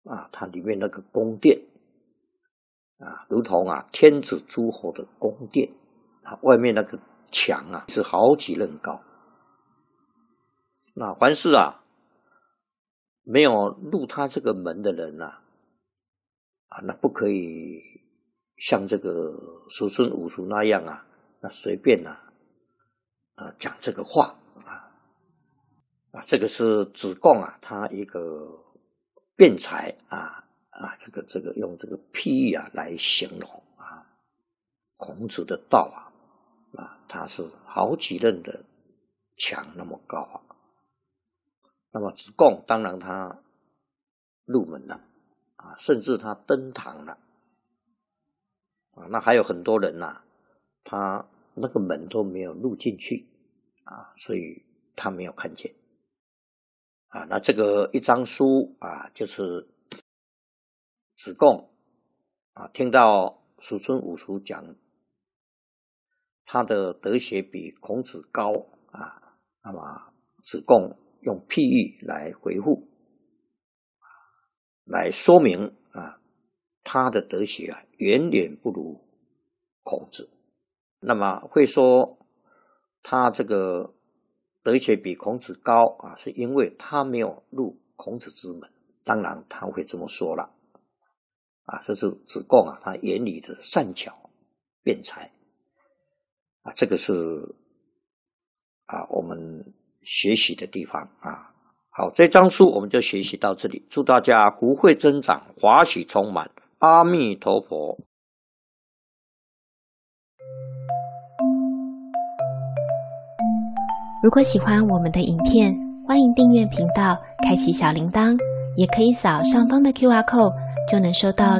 它里面那个宫殿如同天子诸侯的宫殿外面那个墙是好几仞高。那凡是没有入他这个门的人那不可以像这个叔孙武叔那样那随便讲这个话这个是子贡他一个辩才这个用这个譬喻来形容孔子的道他是好几仞的墙那么高那么子贡当然他入门了甚至他登堂了那还有很多人他那个门都没有入进去所以他没有看见那这个一张书就是子贡听到叔孙武叔讲他的德学比孔子高那么子贡用譬喻来回复来说明他的德学远远不如孔子。那么会说他这个德学比孔子高是因为他没有入孔子之门，当然他会这么说了这是子贡他眼里的善巧辩才这个是我们学习的地方好，这张书我们就学习到这里，祝大家福慧增长，华喜充满，阿弥陀佛。 如果喜欢我们的影片，欢迎订阅频道，开启小铃铛，也可以扫上方的 QR code，就能收到